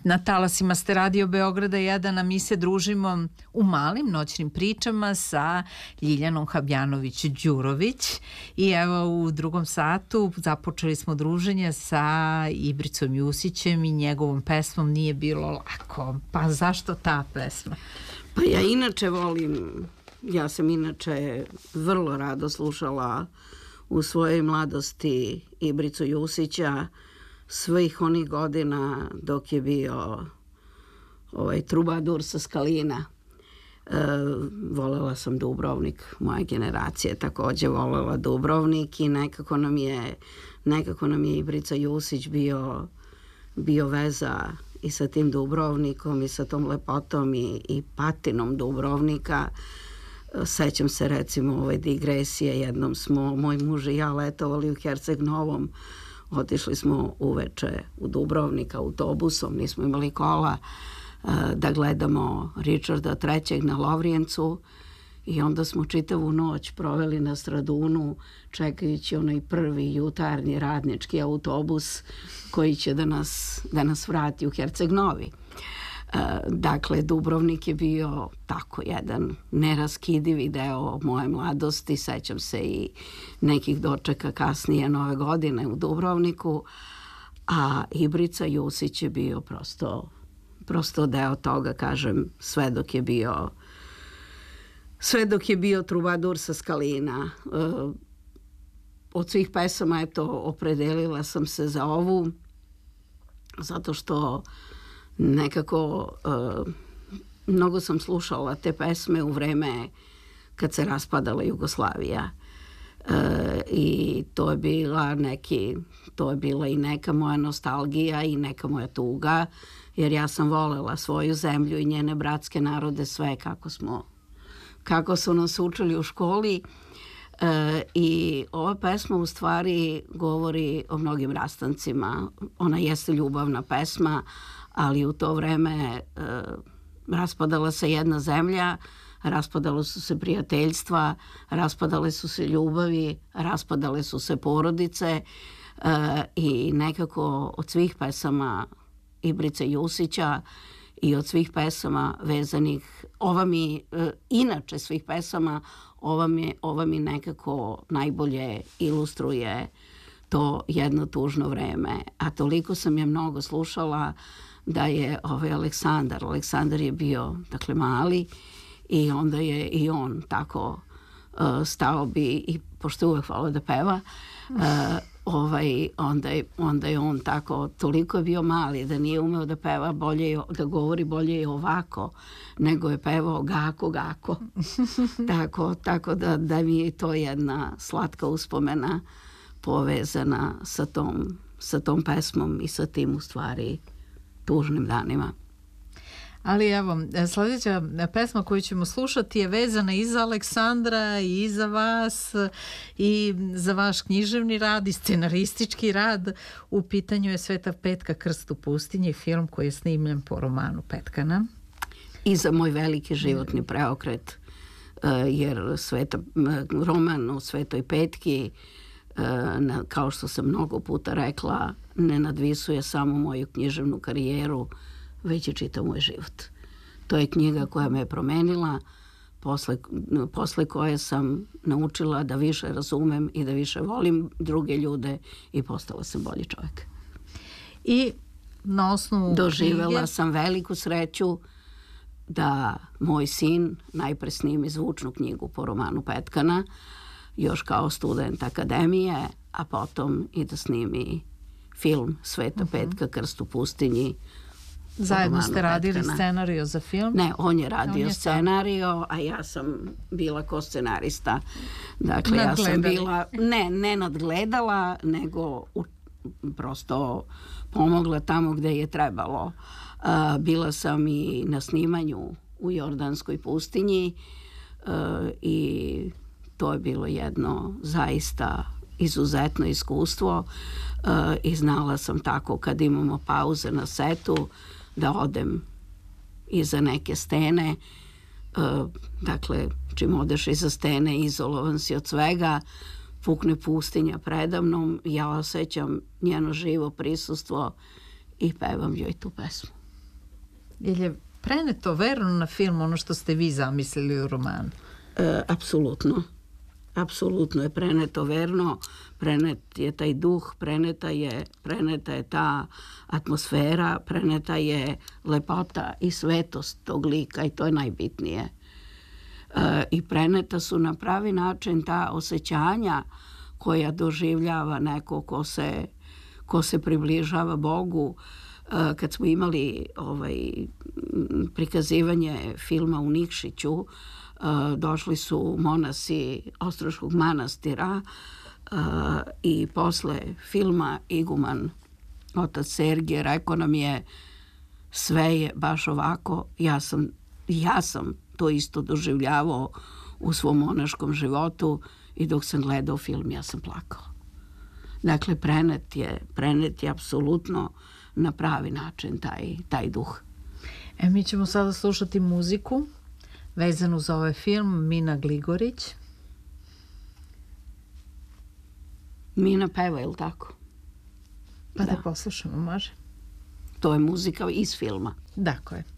Na talasima ste Radio Beograda 1, a mi se družimo u malim noćnim pričama sa Ljiljanom Habjanović-Đurović i evo u drugom satu započeli smo druženje sa Ibricom Jusićem i njegovom pesmom Nije bilo lako. Pa zašto ta pesma? Pa ja sam inače vrlo rado slušala u svojoj mladosti Ibricu Jusića svih onih godina dok je bio trubadur sa Skalina. Volela sam Dubrovnik, moja generacija je također volela Dubrovnik i nekako nam je Ibrica Jusić bio veza i sa tim Dubrovnikom i sa tom lepotom i patinom Dubrovnika. Sećam se recimo ove digresije, jednom smo moj muž i ja letovali u Herceg Novom, otišli smo uveče u Dubrovnik autobusom, nismo imali kola, da gledamo Richarda III. Na Lovrijencu i onda smo čitavu noć proveli na Stradunu čekajući onaj prvi jutarnji radnički autobus koji će da nas vrati u Herceg Novi. Dakle, Dubrovnik je bio tako jedan neraskidivi deo moje mladosti. Sećam se i nekih dočeka kasnije Nove godine u Dubrovniku, a Ibrica Jusić je bio prosto deo toga, kažem, sve dok je bio trubadur sa Skalina. Od svih pesama, opredelila sam se za ovu, zato što nekako mnogo sam slušala te pesme u vreme kad se raspadala Jugoslavija i to je bila i neka moja nostalgija i neka moja tuga, jer ja sam volela svoju zemlju i njene bratske narode, sve kako su nas učili u školi. I ova pesma u stvari govori o mnogim rastancima. Ona jeste ljubavna pesma, ali u to vreme raspadala se jedna zemlja, raspadala su se prijateljstva, raspadale su se ljubavi, raspadale su se porodice i nekako od svih pesama Ibrice Jusića i od svih pesama vezanih, inače svih pesama, ova mi nekako najbolje ilustruje to jedno tužno vreme. A toliko sam je mnogo slušala da je Aleksandar je bio, dakle, mali i onda je i on tako stao bi, i pošto uvek volao da peva, onda je on tako, toliko je bio mali da nije umeo da peva bolje, da govori bolje ovako, nego je pevao gako. tako da mi je to jedna slatka uspomena povezana sa tom pesmom i sa tim u stvari tužnim danima. Ali evo, sljedeća pesma koju ćemo slušati je vezana i za Aleksandra i za vas i za vaš književni rad i scenaristički rad. U pitanju je Sveta Petka, Krst u pustinji, film koji je snimljen po romanu Petkana. I za moj veliki životni preokret, jer roman o Svetoj Petki, kao što sam mnogo puta rekla, ne nadvisuje samo moju književnu karijeru, već je čitav moj život. To je knjiga koja me je promenila, posle koje sam naučila da više razumem i da više volim druge ljude i postala sam bolji čovjek. I na osnovu doživela sam veliku sreću da moj sin najpre snimi zvučnu knjigu po romanu Petkana, još kao student akademije, a potom i da snimi film Sveta Petka, Krst u pustinji. Zajedno ste radili scenariju za film? Ne, on je radio scenariju, a ja sam bila ko scenarista. Dakle, ja sam bila, ne nadgledala, nego prosto pomogla tamo gde je trebalo. Bila sam i na snimanju u Jordanskoj pustinji i to je bilo jedno zaista izuzetno iskustvo i znala sam tako kad imamo pauze na setu da odem iza neke stene, dakle čim odeš iza stene izolovan si od svega, pukne pustinja predamnom, ja osjećam njeno živo prisustvo i pevam joj tu pesmu. je preneto verno na film ono što ste vi zamislili u romanu? Apsolutno. Apsolutno je preneto verno, prenet je taj duh, preneta je ta atmosfera, preneta je lepota i svetost tog lika i to je najbitnije. I preneta su na pravi način ta osjećanja koja doživljava neko ko se približava Bogu. Kad smo imali prikazivanje filma u Nikšiću, došli su monasi Ostroškog manastira i posle filma iguman otac Sergije rekao nam je sve je baš ovako, ja sam to isto doživljavao u svom monaškom životu i dok sam gledao film ja sam plakao. Dakle, prenet je apsolutno na pravi način taj duh. Mi ćemo sada slušati muziku vezanu za ovaj film, Mina Gligorić. Mina peva, je li tako? Pa da poslušamo, može. To je muzika iz filma. Dakle.